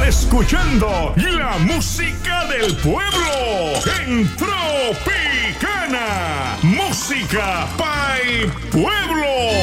estar escuchando la música del pueblo en Tropicana. Música Pay Pueblo.